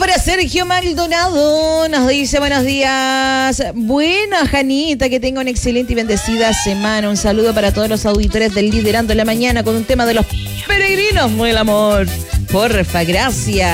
para Sergio Maldonado. Nos dice buenos días. Bueno, Janita, que tenga una excelente y bendecida semana. Un saludo para todos los auditores del Liderando en la Mañana con un tema de los peregrinos. Muy el amor. Porfa, gracias.